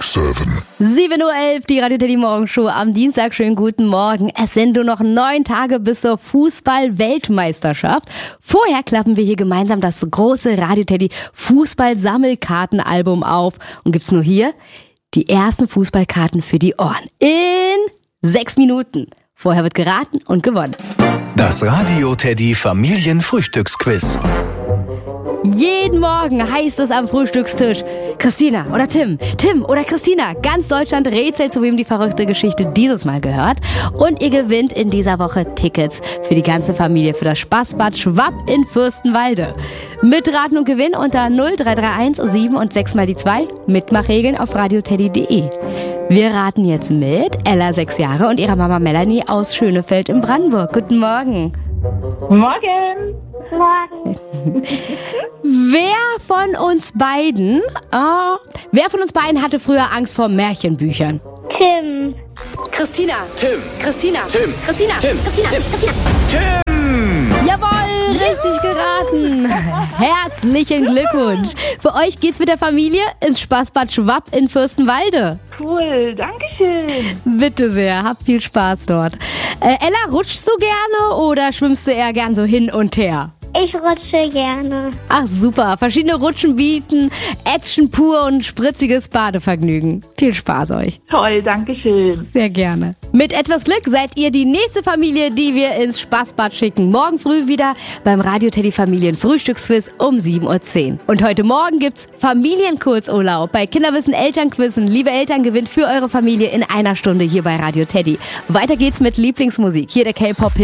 7:11 Uhr, die Radio Teddy Morgenshow am Dienstag. Schönen guten Morgen. Es sind nur noch 9 Tage bis zur Fußball-Weltmeisterschaft. Vorher klappen wir hier gemeinsam das große Radio Teddy Fußball-Sammelkartenalbum auf. Und gibt's nur hier die ersten Fußballkarten für die Ohren. In 6 Minuten. Vorher wird geraten und gewonnen. Das Radio Teddy Familienfrühstücksquiz. Jeden Morgen heißt es am Frühstückstisch: Christina oder Tim, Tim oder Christina. Ganz Deutschland rätselt, zu wem die verrückte Geschichte dieses Mal gehört. Und ihr gewinnt in dieser Woche Tickets für die ganze Familie für das Spaßbad Schwapp in Fürstenwalde. Mitraten und Gewinn unter 0331 7 und 6 mal die 2. Mitmachregeln auf radioteddy.de. Wir raten jetzt mit Ella, 6 Jahre, und ihrer Mama Melanie aus Schönefeld in Brandenburg. Guten Morgen. Morgen. Wer von uns beiden hatte früher Angst vor Märchenbüchern? Tim. Christina. Tim. Christina. Tim. Christina. Tim. Christina. Tim. Christina. Tim! Jawohl, richtig geraten. Herzlichen Glückwunsch. Für euch geht's mit der Familie ins Spaßbad Schwapp in Fürstenwalde. Cool, danke schön. Bitte sehr, habt viel Spaß dort. Ella, rutschst du gerne oder schwimmst du eher gern so hin und her? Ich rutsche gerne. Ach super, verschiedene Rutschen bieten Action pur und spritziges Badevergnügen. Viel Spaß euch. Toll, danke schön. Sehr gerne. Mit etwas Glück seid ihr die nächste Familie, die wir ins Spaßbad schicken. Morgen früh wieder beim Radio Teddy Familien Frühstücksquiz um 7:10 Uhr. Und heute Morgen gibt's Familienkurzurlaub bei Kinderwissen Elternquizzen. Liebe Eltern, gewinnt für eure Familie in einer Stunde hier bei Radio Teddy. Weiter geht's mit Lieblingsmusik. Hier der K-Pop